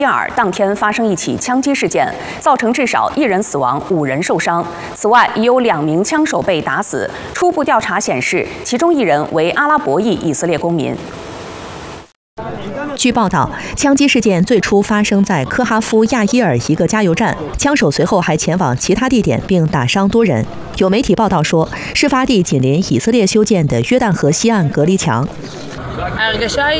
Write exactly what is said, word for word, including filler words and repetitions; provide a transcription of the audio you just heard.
亚尔当天发生一起枪击事件，造成至少一人死亡、五人受伤。此外，已有两名枪手被打死。初步调查显示，其中一人为阿拉伯裔以色列公民。 据报道，枪击事件最初发生在科哈夫亚伊尔一个加油站，枪手随后还前往其他地点并打伤多人。有媒体报道说，事发地紧邻以色列修建的约旦河西岸隔离墙。